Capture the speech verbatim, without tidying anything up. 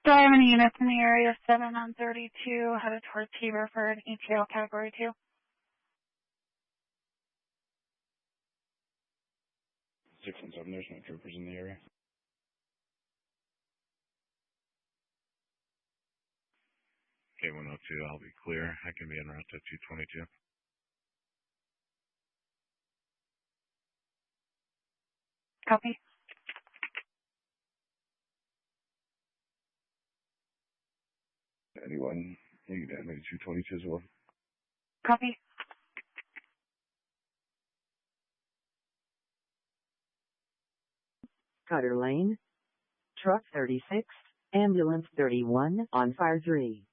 So I have any units in the area, seven on thirty-two, headed towards Heber for an E T L Category two. six and seven, there's no troopers in the area. K one oh two, I'll be clear. I can be en route to two twenty-two. Copy. Anyone, you can add me to two twenty-two as well. Copy. Cutter Lane, Truck thirty-six, Ambulance thirty-one, on fire three.